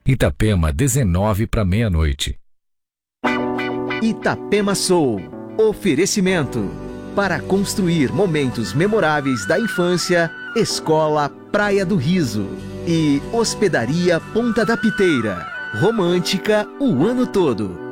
Itapema, 19 para meia-noite. Itapema Soul. Oferecimento. Para construir momentos memoráveis da infância, Escola Praia do Riso. E Hospedaria Ponta da Piteira. Romântica o ano todo.